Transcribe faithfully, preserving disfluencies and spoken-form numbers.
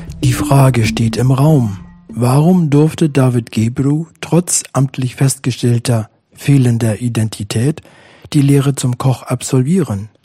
Die Frage steht im Raum: Warum durfte David Gebru trotz amtlich festgestellter fehlender Identität die Lehre zum Koch absolvieren?